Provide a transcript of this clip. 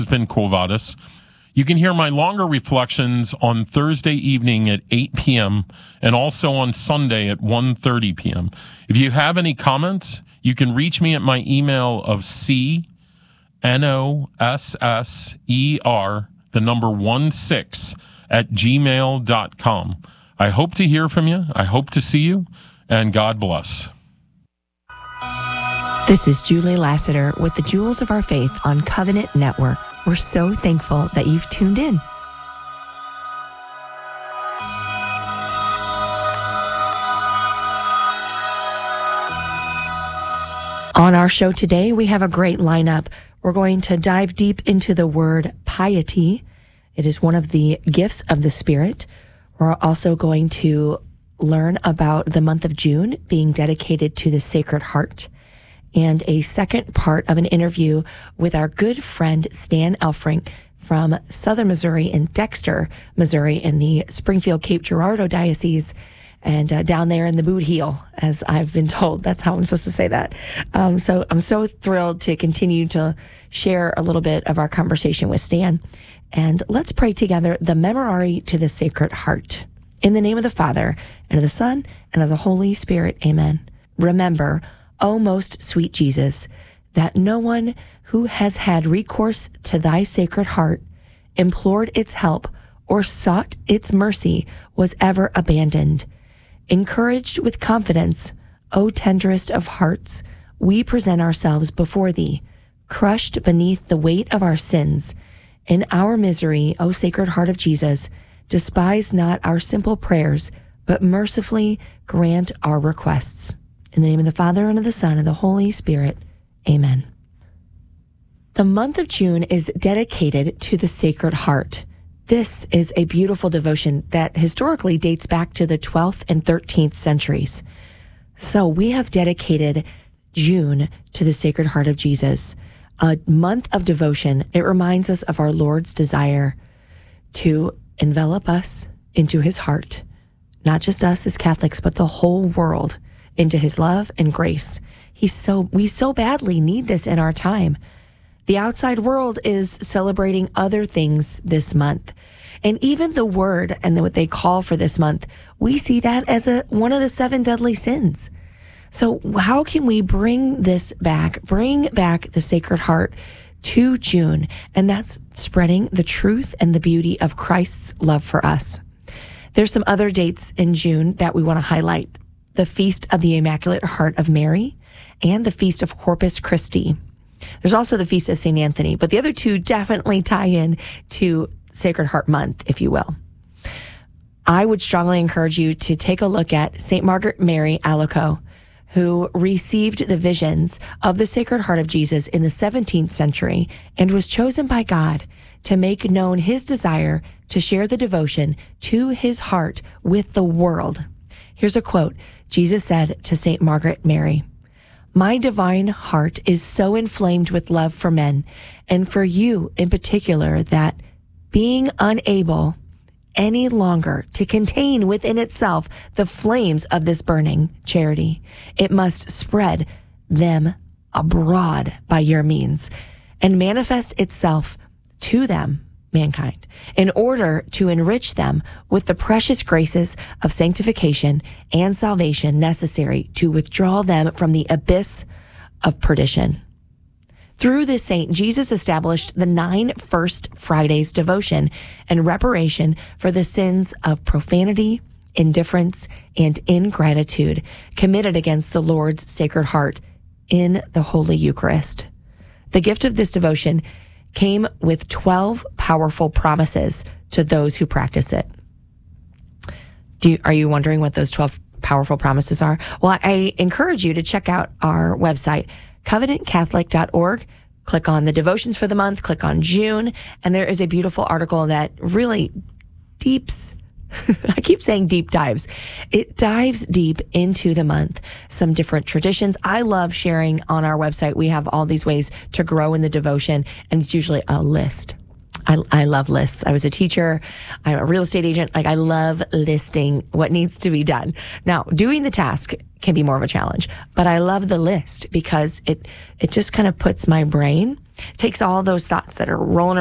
been Quo Vadis. You can hear my longer reflections on Thursday evening at 8 p.m. and also on Sunday at 1:30 p.m. If you have any comments, you can reach me at my email of cnosser, 16 @gmail.com. I hope to hear from you. I hope to see you, and God bless. This is Julie Lassiter with the Jewels of Our Faith on Covenant Network. We're so thankful that you've tuned in. On our show today, we have a great lineup. We're going to dive deep into the word piety. It is one of the gifts of the Spirit. We're also going to learn about the month of June being dedicated to the Sacred Heart, and a second part of an interview with our good friend Stan Elfrink from Southern Missouri in Dexter, Missouri in the Springfield Cape Girardeau Diocese, and down there in the boot heel, as I've been told. That's how I'm supposed to say that. So I'm so thrilled to continue to share a little bit of our conversation with Stan. And let's pray together the Memorare to the Sacred Heart. In the name of the Father, and of the Son, and of the Holy Spirit, amen. Remember, O most sweet Jesus, that no one who has had recourse to thy Sacred Heart, implored its help, or sought its mercy was ever abandoned. Encouraged with confidence, O tenderest of hearts, we present ourselves before thee, crushed beneath the weight of our sins. In our misery, O Sacred Heart of Jesus, despise not our simple prayers, but mercifully grant our requests. In the name of the Father, and of the Son, and of the Holy Spirit, amen. The month of June is dedicated to the Sacred Heart. This is a beautiful devotion that historically dates back to the 12th and 13th centuries. So we have dedicated June to the Sacred Heart of Jesus, a month of devotion. It reminds us of our Lord's desire to envelop us into his heart, not just us as Catholics, but the whole world into his love and grace. We so badly need this in our time. The outside world is celebrating other things this month. And even the word and what they call for this month, we see that as one of the 7 deadly sins. So how can we bring back the Sacred Heart to June? And that's spreading the truth and the beauty of Christ's love for us. There's some other dates in June that we want to highlight. The Feast of the Immaculate Heart of Mary and the Feast of Corpus Christi. There's also the Feast of St. Anthony, but the other two definitely tie in to Sacred Heart Month, if you will. I would strongly encourage you to take a look at St. Margaret Mary Alacoque, who received the visions of the Sacred Heart of Jesus in the 17th century and was chosen by God to make known his desire to share the devotion to his heart with the world. Here's a quote. Jesus said to St. Margaret Mary, "My divine heart is so inflamed with love for men, and for you in particular, that being unable any longer to contain within itself the flames of this burning charity, it must spread them abroad by your means and manifest itself to them, mankind, in order to enrich them with the precious graces of sanctification and salvation necessary to withdraw them from the abyss of perdition." Through this saint, Jesus established the 9 First Fridays devotion and reparation for the sins of profanity, indifference, and ingratitude committed against the Lord's Sacred Heart in the Holy Eucharist. The gift of this devotion came with 12 powerful promises to those who practice it. Are you wondering what those 12 powerful promises are? Well, I encourage you to check out our website, covenantcatholic.org. Click on the devotions for the month, click on June, and there is a beautiful article that really I keep saying deep dives. It dives deep into the month, some different traditions. I love sharing on our website. We have all these ways to grow in the devotion, and it's usually a list. I love lists. I was a teacher. I'm a real estate agent. I love listing what needs to be done. Now, doing the task can be more of a challenge, but I love the list because it just kind of puts my brain takes all those thoughts that are rolling